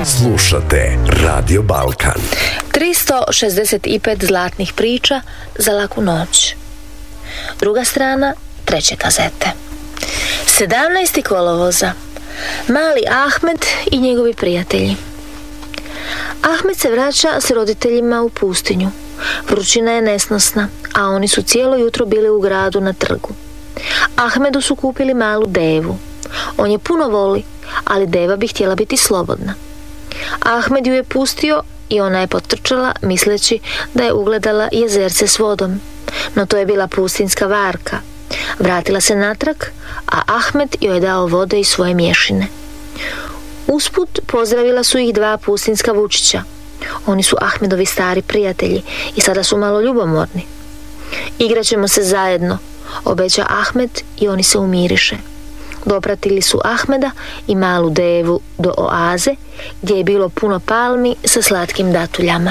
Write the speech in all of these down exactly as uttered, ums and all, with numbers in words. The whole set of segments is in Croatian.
Slušate Radio Balkan. tristo šezdeset pet zlatnih priča za laku noć. Druga strana treće kazete. sedamnaesti kolovoza. Mali Ahmed i njegovi prijatelji. Ahmed se vraća s roditeljima u pustinju. Vrućina je nesnosna, a oni su cijelo jutro bili u gradu na trgu. Ahmedu su kupili malu devu. On je puno voli, ali deva bi htjela biti slobodna. Ahmed ju je pustio i ona je potrčala misleći da je ugledala jezerce s vodom. No to je bila pustinska varka. Vratila se natrag, a Ahmed joj je dao vode i svoje mješine. Usput pozdravila su ih dva pustinska vučića. Oni su Ahmedovi stari prijatelji i sada su malo ljubomorni. Igraćemo se zajedno, obeća Ahmed i oni se umiriše. Dopratili su Ahmeda i malu devu do oaze gdje je bilo puno palmi sa slatkim datuljama.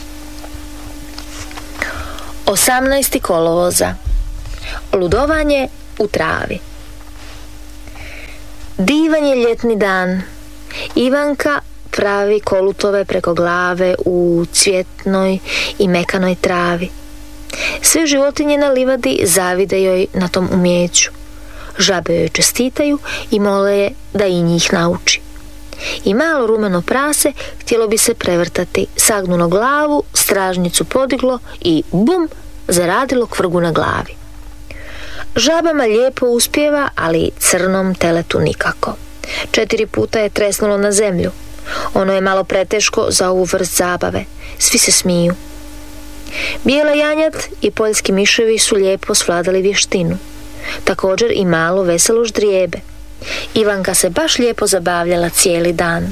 osamnaesti kolovoza. Ludovanje u travi. Divan je ljetni dan. Ivanka pravi kolutove preko glave u cvjetnoj i mekanoj travi. Sve životinje na livadi zavide joj na tom umjeću. Žabe joj čestitaju i mole je da i njih nauči. I malo rumeno prase htjelo bi se prevrtati, sagnulo glavu, stražnicu podiglo i bum, zaradilo kvrgu na glavi. Žabama lijepo uspjeva, ali crnom teletu nikako. Četiri puta je tresnulo na zemlju. Ono je malo preteško za ovu vrst zabave. Svi se smiju. Bijela janjad i poljski miševi su lijepo svladali vještinu. Također i malo veselo ždrijebe. Ivanka se baš lijepo zabavljala cijeli dan.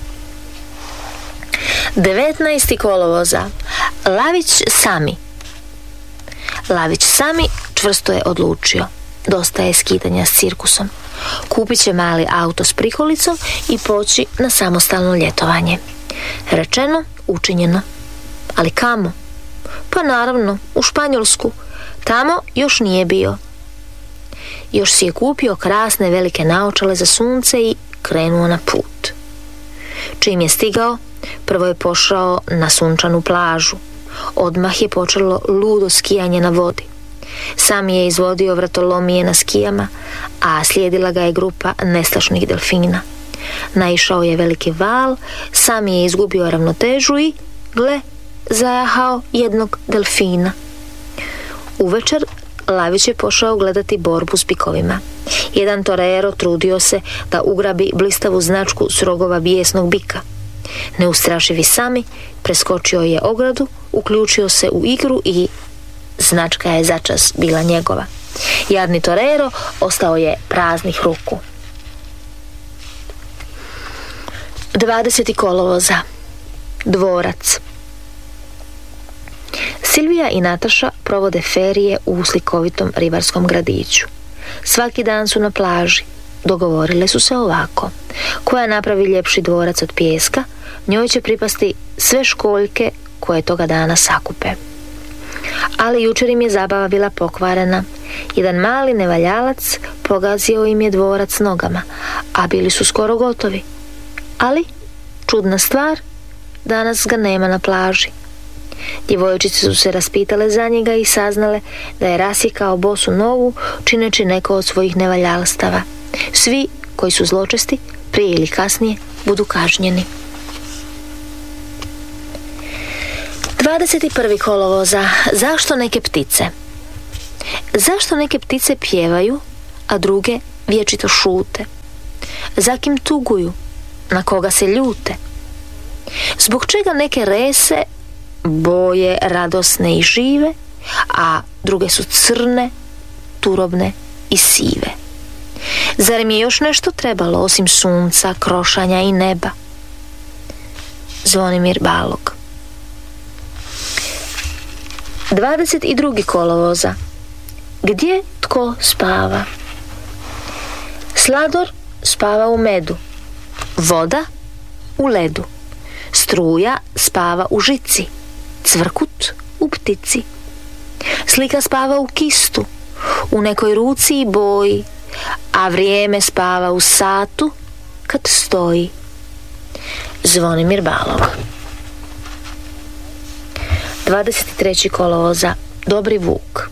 devetnaesti kolovoza. Lavić Sami. Lavić Sami čvrsto je odlučio. Dosta je skidanja s cirkusom. Kupit će mali auto s prikolicom i poći na samostalno ljetovanje. Rečeno, učinjeno. Ali kamo? Pa naravno, u Španjolsku. Tamo još nije bio. Još si je kupio krasne velike naočale za sunce i krenuo na put. Čim je stigao, prvo je pošao na sunčanu plažu. Odmah je počelo ludo skijanje na vodi. Sam je izvodio vratolomije na skijama, a slijedila ga je grupa nestašnih delfina. Naišao je veliki val, sam je izgubio ravnotežu i, gle, zajahao jednog delfina. Uvečer Lavić je pošao gledati borbu s bikovima. Jedan torero trudio se da ugrabi blistavu značku s rogova bijesnog bika. Neustrašivi Sami preskočio je ogradu, uključio se u igru i značka je začas bila njegova. Jadni torero ostao je praznih ruku. dvadeseti kolovoza. Dvorac. Silvija i Nataša provode ferije u slikovitom ribarskom gradiću. Svaki dan su na plaži. Dogovorile su se ovako: koja napravi ljepši dvorac od pijeska, njoj će pripasti sve školjke koje toga dana sakupe. Ali jučer im je zabava bila pokvarena. Jedan mali nevaljalac pogazio im je dvorac nogama, a bili su skoro gotovi. Ali, čudna stvar, danas ga nema na plaži. Djevojčice su se raspitale za njega i saznale da je rasjekao bosu nogu čineći neko od svojih nevaljalstava. Svi koji su zločesti prije ili kasnije budu kažnjeni. dvadeset prvi kolovoza. Zašto neke ptice? Zašto neke ptice pjevaju, a druge vječito šute? Za kim tuguju? Na koga se ljute? Zbog čega neke rese boje radosne i žive, a druge su crne, turobne i sive? Zar im je još nešto trebalo osim sunca, krošanja i neba? Zvonimir Balog. dvadeset drugi kolovoza. Gdje tko spava? Slador spava u medu, voda u ledu, struja spava u žici, cvrkut u ptici. Slika spava u kistu, u nekoj ruci i boji, a vrijeme spava u satu kad stoji. Zvonimir Balog. dvadeset trećeg kolovoza. Dobri vuk.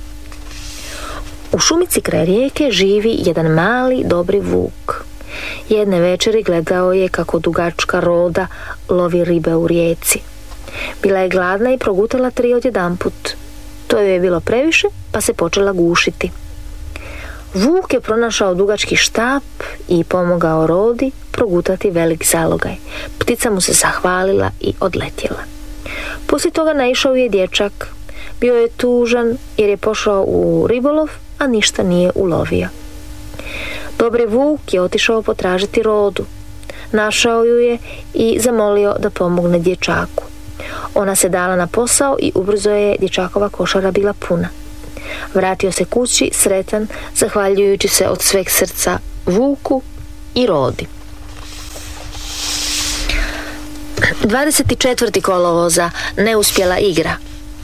U šumici kraj rijeke živi jedan mali dobri vuk. Jedne večeri gledao je kako dugačka roda lovi ribe u rijeci. Bila je gladna i progutala tri odjedanput. To joj je bilo previše, pa se počela gušiti. Vuk je pronašao dugački štap i pomogao rodi progutati velik zalogaj. Ptica mu se zahvalila i odletjela. Poslije toga naišao je dječak. Bio je tužan jer je pošao u ribolov, a ništa nije ulovio. Dobri vuk je otišao potražiti rodu. Našao ju je i zamolio da pomogne dječaku. Ona se dala na posao i ubrzo je dječakova košara bila puna. Vratio se kući sretan, zahvaljujući se od sveg srca vuku i rodi. dvadeset četvrtog kolovoza. Neuspjela igra.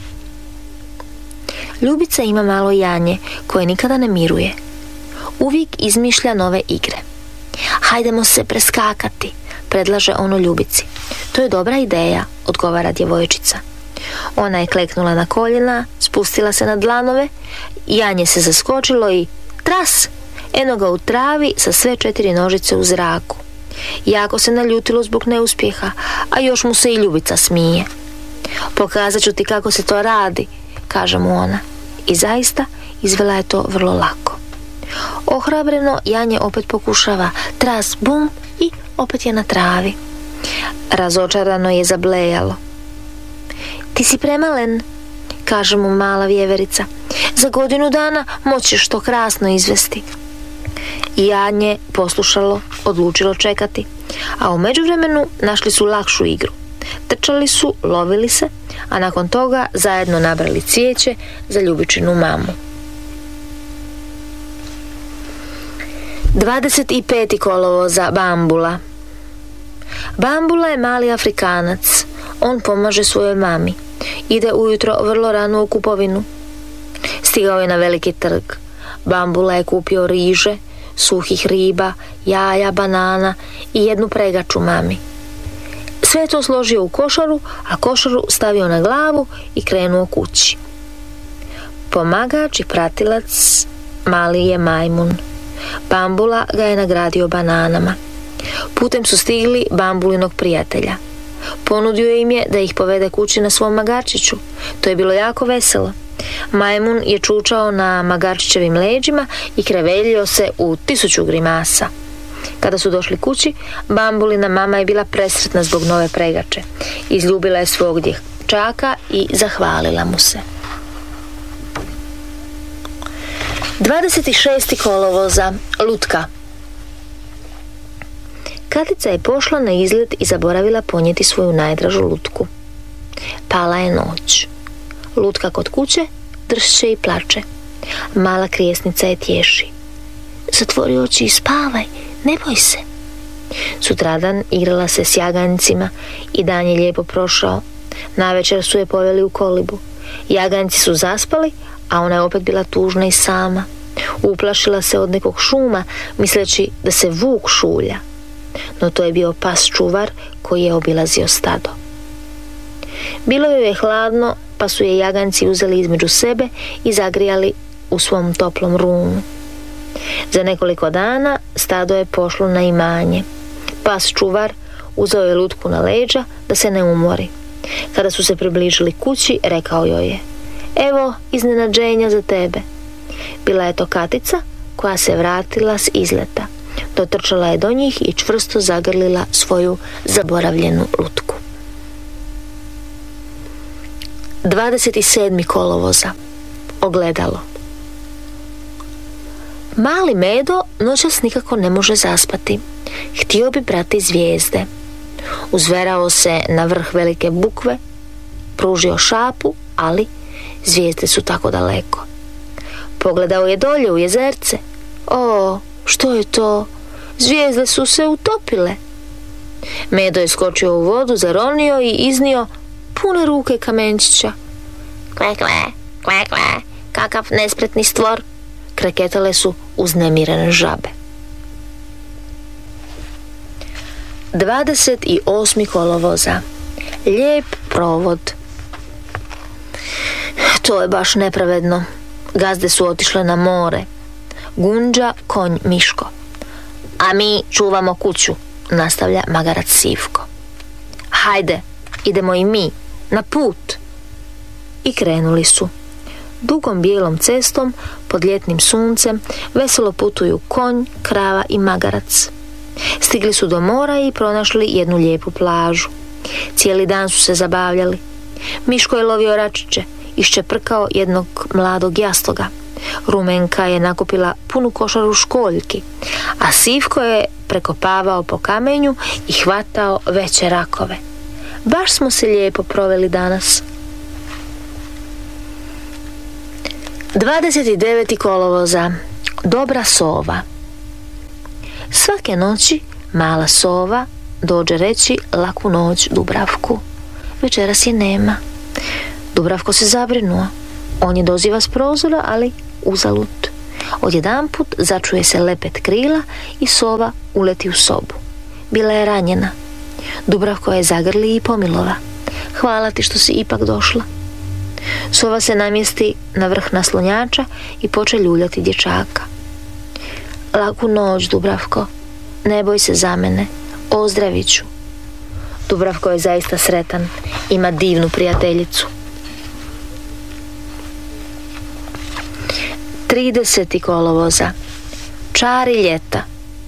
Ljubica ima malo janje koje nikada ne miruje. Uvijek izmišlja nove igre. Hajdemo se preskakati, predlaže ono Ljubici. To je dobra ideja, odgovara djevojčica. Ona je kleknula na koljena, spustila se na dlanove, janje se zaskočilo i tras, eno ga u travi sa sve četiri nožice u zraku. Jako se naljutilo zbog neuspjeha, a još mu se i Ljubica smije. Pokazat ću ti kako se to radi, kaže mu ona. I zaista izvela je to vrlo lako. Ohrabreno janje opet pokušava, tras, bum, i opet je na travi. Razočarano je zablejalo. Ti si premalen, kaže mu mala vjeverica. Za godinu dana moćeš to krasno izvesti. Janje poslušalo, odlučilo čekati, a u međuvremenu našli su lakšu igru. Trčali su, lovili se, a nakon toga zajedno nabrali cvijeće za Ljubičinu mamu. dvadeset petog kolovoza. Bambula. Bambula je mali Afrikanac. On pomaže svojoj mami. Ide ujutro vrlo rano u kupovinu. Stigao je na veliki trg. Bambula je kupio riže, suhih riba, jaja, banana i jednu pregaču mami. Sve je to složio u košaru, a košaru stavio na glavu i krenuo kući. Pomagač i pratilac mali je majmun. Bambula ga je nagradio bananama. Putem su stigli Bambulinog prijatelja. Ponudio im je da ih povede kući na svom magarčiću. To je bilo jako veselo. Majmun je čučao na magarčićevim leđima i kreveljio se u tisuću grimasa. Kada su došli kući, Bambulina mama je bila presretna zbog nove pregače. Izljubila je svog dječaka i zahvalila mu se. dvadeset šestog kolovoza. Lutka. Katica je pošla na izlet i zaboravila ponijeti svoju najdražu lutku. Pala je noć. Lutka kod kuće dršće i plače. Mala krijesnica je tješi. Zatvori oči i spavaj, ne boj se. Sutradan igrala se s jaganjcima i dan je lijepo prošao. Navečer su je poveli u kolibu. Jaganjci su zaspali, a ona je opet bila tužna i sama. Uplašila se od nekog šuma, misleći da se vuk šulja. No to je bio pas čuvar koji je obilazio stado. Bilo joj je hladno, pa su je jaganjci uzeli između sebe i zagrijali u svom toplom runu. Za nekoliko dana stado je pošlo na imanje. Pas čuvar uzeo je lutku na leđa da se ne umori. Kada su se približili kući, rekao joj je: evo iznenađenja za tebe. Bila je to Katica koja se vratila s izleta. Dotrčala je do njih i čvrsto zagrlila svoju zaboravljenu lutku. dvadeset sedmog kolovoza. Ogledalo. Mali Medo noćas nikako ne može zaspati. Htio bi brati zvijezde. Uzverao se na vrh velike bukve, pružio šapu, ali zvijezde su tako daleko. Pogledao je dolje u jezerce. O, što je to? Zvijezde su se utopile. Medo je skočio u vodu, zaronio i iznio pune ruke kamenčića. Kle, kle, kle, kle, kakav nespretni stvor, kreketale su uznemirene žabe. dvadeset osmog kolovoza. Lijep provod. To je baš nepravedno. Gazde su otišle na more. Gunđa, konj, Miško. A mi čuvamo kuću, nastavlja magarac Sivko. Hajde, idemo i mi, na put. I krenuli su. Dugom bijelom cestom, pod ljetnim suncem, veselo putuju konj, krava i magarac. Stigli su do mora i pronašli jednu lijepu plažu. Cijeli dan su se zabavljali. Miško je lovio račiće, iščeprkao jednog mladog jastoga. Rumenka je nakupila punu košaru školjki, a Sivko je prekopavao po kamenju i hvatao veće rakove. Baš smo se lijepo proveli danas. dvadeset devetog kolovoza. Dobra sova. Svake noći mala sova dođe reći laku noć Dubravku. Večeras je nema. Dubravko se zabrinuo. On je doziva s prozora, ali uzalud. Odjedanput začuje se lepet krila i sova uleti u sobu. Bila je ranjena. Dubravko je zagrli i pomilova. Hvala ti što si ipak došla. Sova se namjesti na vrh naslonjača i poče ljuljati dječaka. Laku noć, Dubravko. Ne boj se za mene. Ozdravit ću. Dubravko je zaista sretan. Ima divnu prijateljicu. tridesetog kolovoza. Čari ljeta.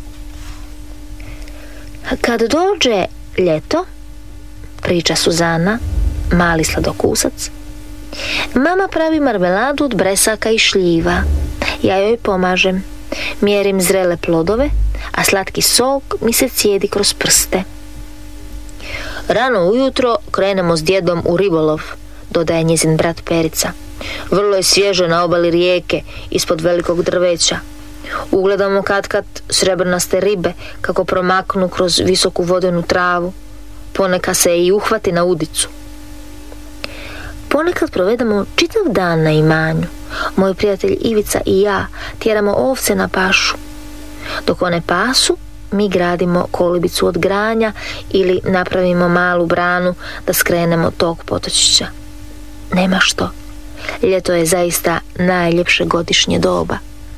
Kad dođe ljeto, priča Suzana, mali sladokusac, mama pravi marmeladu od bresaka i šljiva. Ja joj pomažem. Mjerim zrele plodove, a slatki sok mi se cijedi kroz prste. Rano ujutro krenemo s djedom u ribolov, dodaje njezin brat Perica. Vrlo je svježe na obali rijeke, ispod velikog drveća. Ugledamo katkad srebrnaste ribe kako promaknu kroz visoku vodenu travu. Ponekad se i uhvati na udicu. Ponekad provedemo čitav dan na imanju. Moj prijatelj Ivica i ja tjeramo ovce na pašu. Dok one pasu, mi gradimo kolibicu od granja ili napravimo malu branu da skrenemo tog potočića. Nema što. Ljeto je zaista najljepše godišnje doba.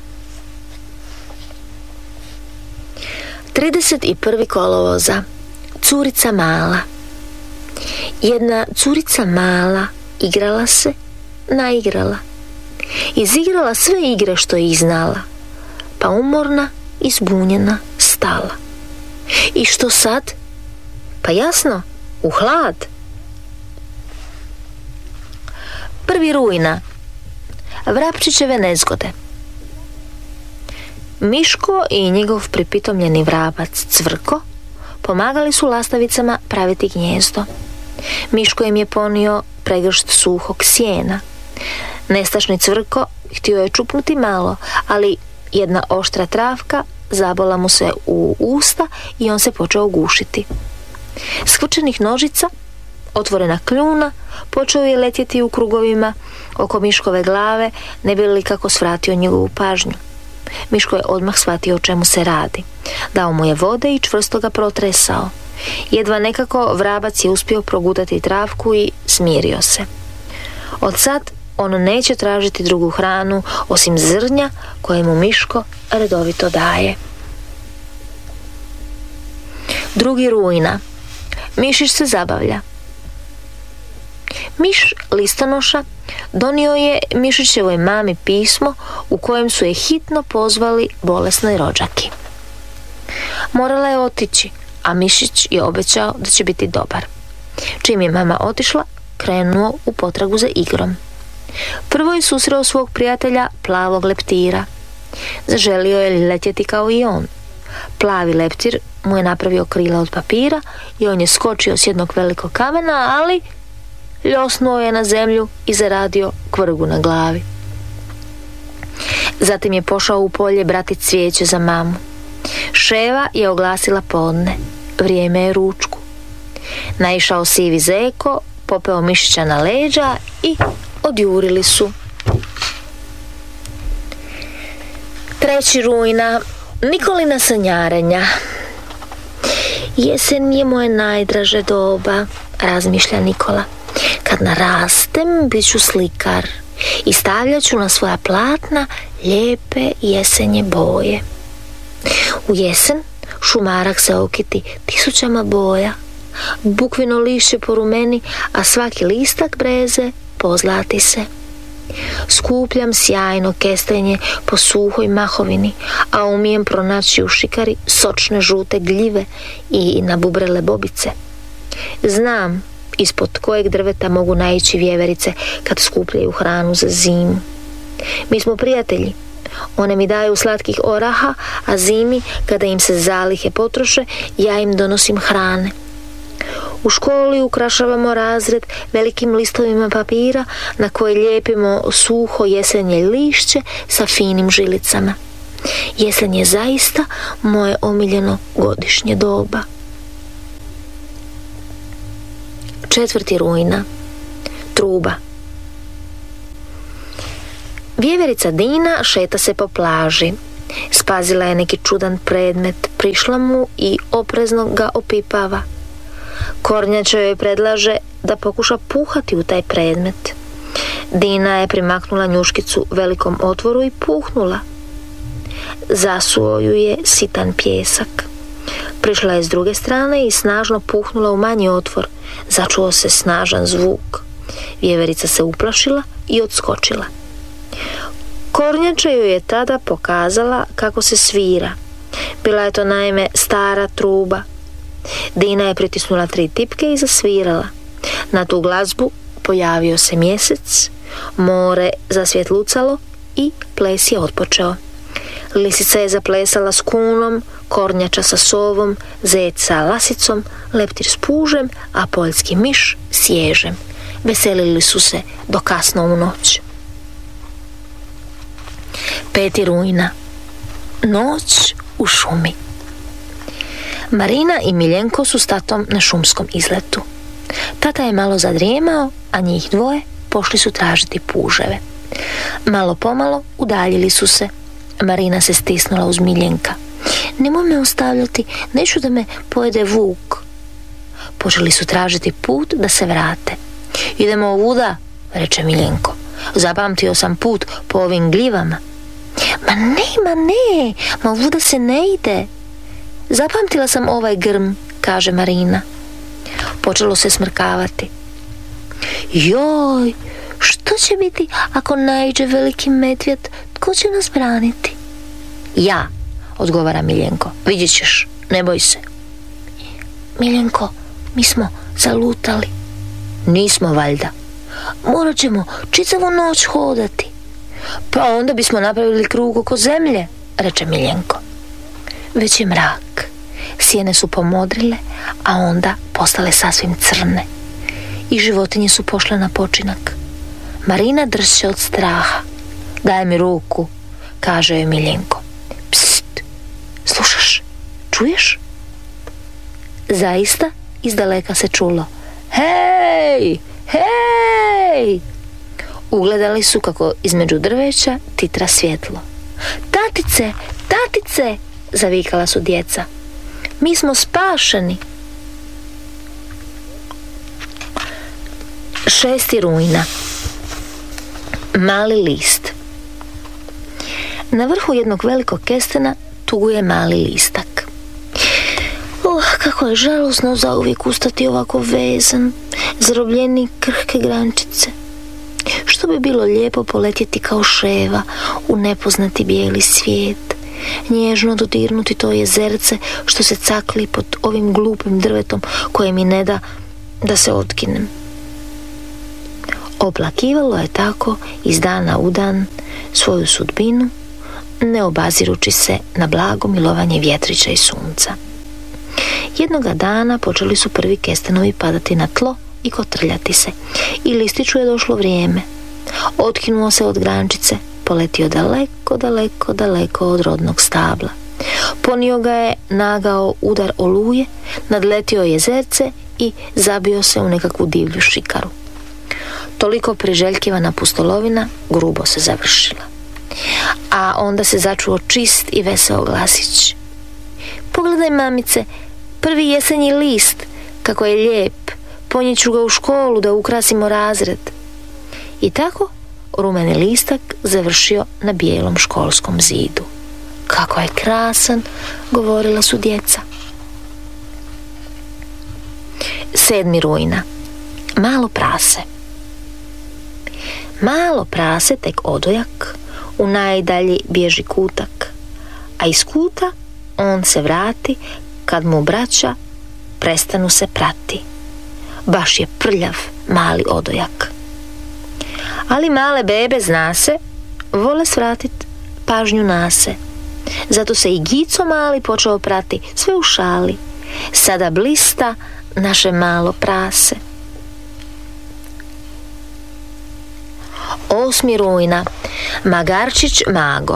trideset prvog kolovoza. Curica mala. Jedna curica mala igrala se, naigrala. Izigrala sve igre što je znala, pa umorna i zbunjena stala. I što sad? Pa jasno, u hlad. Prvi rujna. Vrapčićeve nezgode. Miško i njegov pripitomljeni vrabac Cvrko pomagali su lastavicama praviti gnjezdo. Miško im je ponio pregršt suhog sjena. Nestašni Cvrko htio je čupnuti malo, ali jedna oštra travka zabola mu se u usta i on se počeo gušiti. Skvrčenih nožica, otvorena kljuna, počeo je letjeti u krugovima oko Miškove glave, ne bi li kako svratio njegovu pažnju. Miško je odmah shvatio o čemu se radi. Dao mu je vode i čvrsto ga protresao. Jedva nekako vrabac je uspio progutati travku i smirio se. Od sad on neće tražiti drugu hranu osim zrnja koje mu Miško redovito daje. Drugi rujna. Mišić se zabavlja. Miš listonoša donio je Mišićevoj mami pismo u kojem su je hitno pozvali bolesnoj rođaki. Morala je otići, a Mišić je obećao da će biti dobar. Čim je mama otišla, krenuo u potragu za igrom. Prvo je susreo svog prijatelja plavog leptira. Zaželio je letjeti kao i on. Plavi leptir mu je napravio krila od papira i on je skočio s jednog velikog kamena, ali ljosnuo je na zemlju i zaradio kvrgu na glavi. Zatim je pošao u polje brati cvijeće za mamu. Ševa je oglasila podne. Vrijeme je ručku. Naišao sivi zeko, popeo Mišića na leđa i odjurili su. Treći rujna. Nikolina sanjarenja. Jesen je moje najdraže doba, razmišlja Nikola. Kad narastem, bit ću slikar i stavljat ću na svoja platna lijepe jesenje boje. U jesen šumarak se okiti tisućama boja, bukvino lišće porumeni, a svaki listak breze pozlati se. Skupljam sjajno kestenje po suhoj mahovini, a umijem pronaći u šikari sočne žute gljive i nabubrele bobice. Znam ispod kojeg drveta mogu naići vjeverice kad skupljaju hranu za zimu. Mi smo prijatelji. One mi daju slatkih oraha, a zimi, kada im se zalihe potroše, ja im donosim hrane. U školi ukrašavamo razred velikim listovima papira na koje lijepimo suho jesenje lišće sa finim žilicama. Jesen je zaista moje omiljeno godišnje doba. četvrti rujna. Truba. Vjeverica Dina šeta se po plaži. Spazila je neki čudan predmet, prišla mu i oprezno ga opipava. Kornjača joj predlaže da pokuša puhati u taj predmet. Dina je primaknula njuškicu velikom otvoru i puhnula. Zasuo ju je sitan pjesak. Prišla je s druge strane i snažno puhnula u manji otvor. Začuo se snažan zvuk. Vjeverica se uplašila i odskočila. Kornjača joj je tada pokazala kako se svira. Bila je to naime stara truba. Dina je pritisnula tri tipke i zasvirala. Na tu glazbu pojavio se mjesec, more zasvjetlucalo i ples je otpočeo. Lisica je zaplesala s kunom, kornjača sa sovom, zec sa lasicom, leptir s pužem, a poljski miš s ježem. Veselili su se do kasno u noć. peti rujna. Noć u šumi. Marina i Miljenko su s tatom na šumskom izletu. Tata je malo zadrijemao, a njih dvoje pošli su tražiti puževe. Malo pomalo udaljili su se. Marina se stisnula uz Miljenka. Nemoj me ostavljati, neću da me pojede vuk. Počeli su tražiti put da se vrate. Idemo ovuda, reče Miljenko. Zapamtio sam put po ovim gljivama. Ma ne, ma ne, ma ovuda se ne ide. Zapamtila sam ovaj grm, kaže Marina. Počelo se smrkavati. Joj, što će biti ako naiđe veliki medvjed? Tko će nas braniti? Ja, odgovara Miljenko. Vidjet ćeš, ne boj se. Miljenko, mi smo zalutali. Nismo valjda. Morat ćemo čitavu noć hodati. Pa onda bismo napravili krug oko zemlje, reče Miljenko. Već je mrak. Sjene su pomodrile, a onda postale sasvim crne. I životinje su pošle na počinak. Marina dršće od straha. Daj mi ruku, kaže joj Miljenko. Pst, slušaš, čuješ? Zaista izdaleka se čulo. Hej, hej! Ugledali su kako između drveća titra svjetlo. Tatice, tatice, zavikala su djeca. Mi smo spašeni. šesti rujna. Mali list. Na vrhu jednog velikog kestena tuguje mali listak. Oh, kako je žalosno zauvijek ustati ovako vezan, zarobljenik krhke grančice. Što bi bilo lijepo poletjeti kao ševa u nepoznati bijeli svijet, nježno dodirnuti to jezerce što se cakli pod ovim glupim drvetom koje mi ne da da se otkinem. Oplakivalo je tako iz dana u dan svoju sudbinu, ne obazirući se na blago milovanje vjetrića i sunca. Jednoga dana počeli su prvi kestenovi padati na tlo i kotrljati se, i listiću je došlo vrijeme. Otkinuo se od grančice, poletio daleko, daleko, daleko od rodnog stabla. Ponio ga je nagao udar oluje, nadletio jezerce i zabio se u nekakvu divlju šikaru. Toliko priželjkivana pustolovina grubo se završila. A onda se začuo čist i veseo glasić. Pogledaj, mamice, Prvi jesenji list, kako je lijep, ponijet ću ga u školu da ukrasimo razred. I tako rumeni listak završio na bijelom školskom zidu. Kako je krasan, govorila su djeca. sedmi rujna. Malo prase. Malo prase tek odojak, u najdalji bježi kutak, a iz kuta on se vrati kad mu braća prestanu se prati. Baš je prljav mali odojak. Ali male bebe, zna se, vole svratit pažnju na se. Zato se i Gico mali počeo prati, sve u šali. Sada blista naše malo prase. osmi rujna. Magarčić Mago.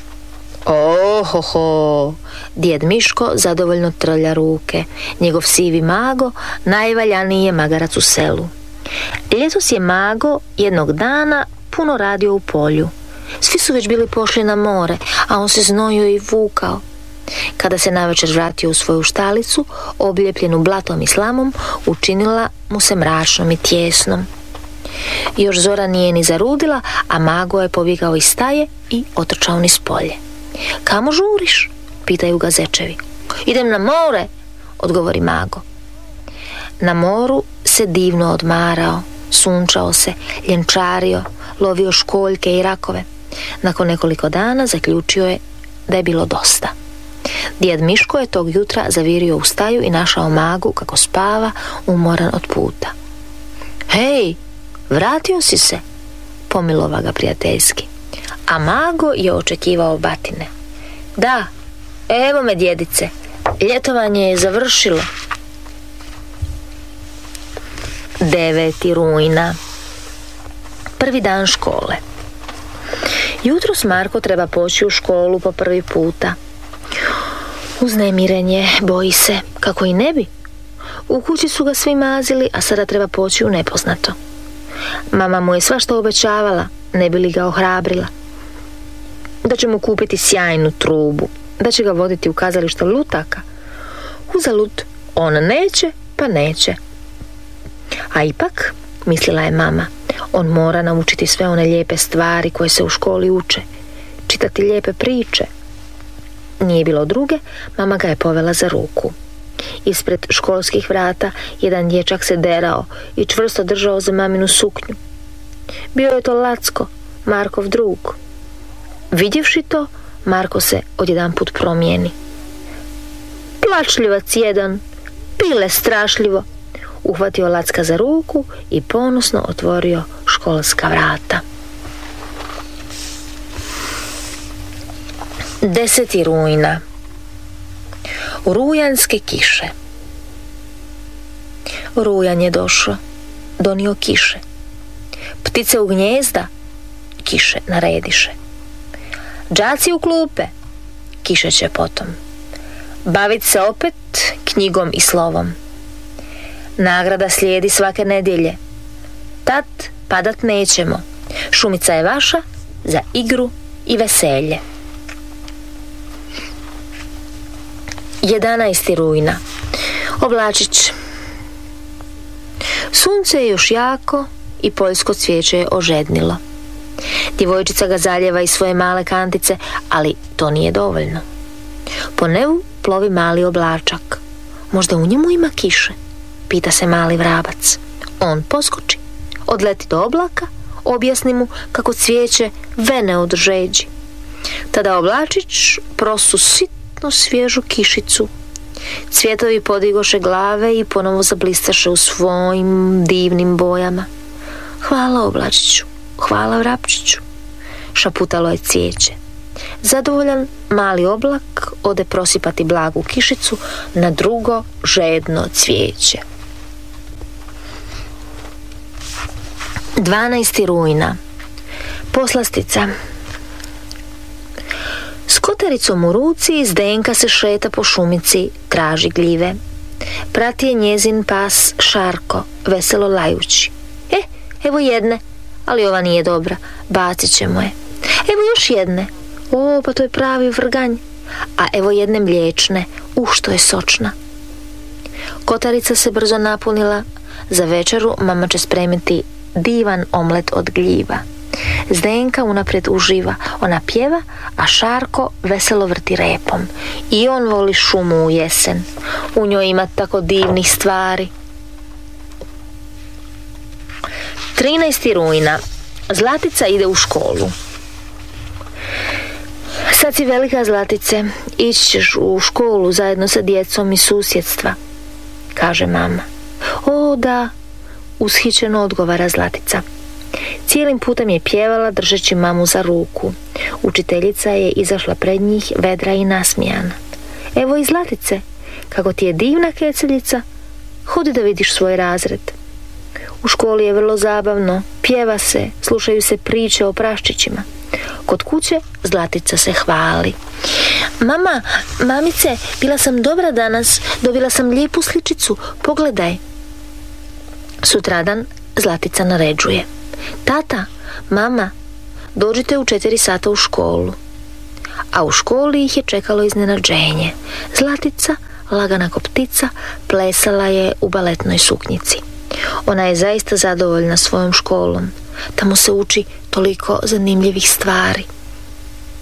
Ohoho, djed Miško zadovoljno trlja ruke. Njegov sivi Mago najvaljaniji je magarac u selu. Ljetos je Mago jednog dana puno radio u polju. Svi su već bili pošli na more, a on se znojio i vukao. Kada se navečer vratio u svoju štalicu, obljepljenu blatom i slamom, učinila mu se mračnom i tjesnom. Još zora nije ni zarudila, a Mago je pobjegao iz staje i otrčao niz polje. Kamo žuriš? Pitaju ga zečevi. Idem na more, odgovori Mago. Na moru se divno odmarao, sunčao se, ljenčario, lovio školjke i rakove. Nakon nekoliko dana zaključio je da je bilo dosta. Djed Miško je tog jutra zavirio u staju i našao Magu kako spava, umoran od puta. Hej, vratio si se, pomilova ga prijateljski. A Mago je očekivao batine. Da, evo me djedice, ljetovanje je završilo. deveti rujna. Prvi dan škole. Jutros Marko treba poći u školu po prvi puta. Uznemiren je, boji se, kako i ne bi. U kući su ga svi mazili, a sada treba poći u nepoznato. Mama mu je svašta obećavala, ne bi li ga ohrabrila. Da će mu kupiti sjajnu trubu, da će ga voditi u kazalište lutaka. Uzalud, on neće, pa neće. A ipak, mislila je mama, on mora naučiti sve one lijepe stvari koje se u školi uče, čitati lijepe priče. Nije bilo druge, mama ga je povela za ruku. Ispred školskih vrata jedan dječak se derao i čvrsto držao za maminu suknju. Bio je to Lacko, Markov drug. Vidjevši to, Marko se odjedanput promijeni. Plačljivac jedan, pile strašljivo, uhvatio Lacka za ruku i ponosno otvorio školska vrata. deseti rujna. Rujanske kiše. Rujan je došao, donio kiše. Ptice u gnjezda, kiše narediše. Đaci u klupe, kiše će potom. Bavit se opet knjigom i slovom. Nagrada slijedi svake nedjelje. Tad padat nećemo. Šumica je vaša za igru i veselje. jedanaesti rujna. Oblačić. Sunce je još jako i poljsko cvijeće je ožednilo. Djevojčica ga zaljeva iz svoje male kantice, ali to nije dovoljno. Po nebu plovi mali oblačak. Možda u njemu ima kiše? Pita se mali vrabac. On poskoči, odleti do oblaka, objasni mu kako cvijeće vene od žeđi. Tada oblačić prosu sitno svježu kišicu. Cvjetovi podigoše glave i ponovo zablistaše u svojim divnim bojama. Hvala oblačiću, hvala vrapčiću, šaputalo je cvijeće. Zadovoljan mali oblak ode prosipati blagu kišicu na drugo žedno cvijeće. dvanaesti rujna. Poslastica. S kotaricom u ruci Zdenka se šeta po šumici, traži gljive. Prati je njezin pas Šarko, veselo lajući. E, evo jedne, ali ova nije dobra, bacit ćemo je. Evo još jedne, o, pa to je pravi vrganj. A evo jedne mliječne, u što je sočna. Kotarica se brzo napunila. Za večeru mama će spremiti divan omlet od gljiva. Zdenka unaprijed uživa. Ona pjeva, a Šarko veselo vrti repom. I on voli šumu u jesen. U njoj ima tako divnih stvari. trinaesti rujna. Zlatica ide u školu. Sad si velika, Zlatice, ići ćeš u školu zajedno sa djecom iz susjedstva, kaže mama. O da, ushićeno odgovara Zlatica. Cijelim putem je pjevala držeći mamu za ruku. Učiteljica je izašla pred njih, vedra i nasmijana. Evo i Zlatice, kako ti je divna keceljica, hodi da vidiš svoj razred. U školi je vrlo zabavno, pjeva se, slušaju se priče o praščićima. Kod kuće Zlatica se hvali. Mama, mamice, bila sam dobra danas, dobila sam lijepu sličicu, pogledaj. Sutradan Zlatica naređuje. Tata, mama, dođite u četiri sata u školu. A u školi ih je čekalo iznenađenje. Zlatica, lagana ko ptica, plesala je u baletnoj suknjici. Ona je zaista zadovoljna svojom školom. Tamo se uči toliko zanimljivih stvari.